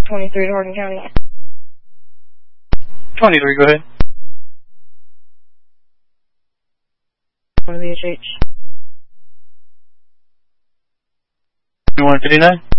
23 to Hardin County. 23, go ahead. One of the HH. 2159.